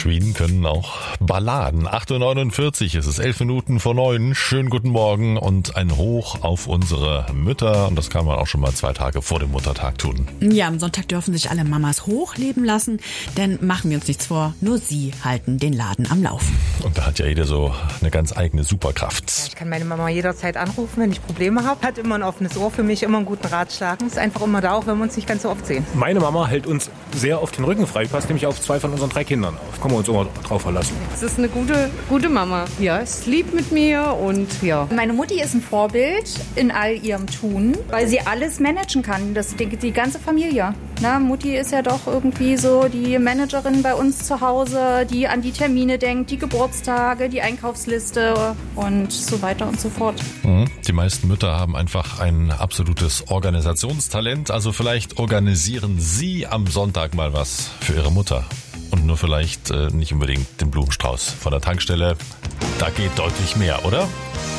Queen können auch Balladen. 8.49 Uhr ist es, 11 Minuten vor 9. Schönen guten Morgen und ein Hoch auf unsere Mütter. Und das kann man auch schon mal 2 Tage vor dem Muttertag tun. Ja, am Sonntag dürfen sich alle Mamas hochleben lassen, denn machen wir uns nichts vor, nur sie halten den Laden am Laufen. Und da hat ja jeder so eine ganz eigene Superkraft. Ich kann meine Mama jederzeit anrufen, wenn ich Probleme habe. Hat immer ein offenes Ohr für mich, immer einen guten Ratschlag. Ist einfach immer da, auch wenn wir uns nicht ganz so oft sehen. Meine Mama hält uns sehr auf den Rücken frei, passt nämlich auf 2 von unseren 3 Kindern auf. Können wir uns immer drauf verlassen. Es ist eine gute Mama. Ja, ist lieb mit mir und ja. Meine Mutti ist ein Vorbild in all ihrem Tun, weil sie alles managen kann, die ganze Familie. Na, Mutti ist ja doch irgendwie so die Managerin bei uns zu Hause, die an die Termine denkt, die Geburtstage, die Einkaufsliste und so weiter und so fort. Die meisten Mütter haben einfach ein absolutes Organisationstalent. Also vielleicht organisieren Sie am Sonntag mal was für Ihre Mutter. Und nur vielleicht nicht unbedingt den Blumenstrauß von der Tankstelle. Da geht deutlich mehr, oder?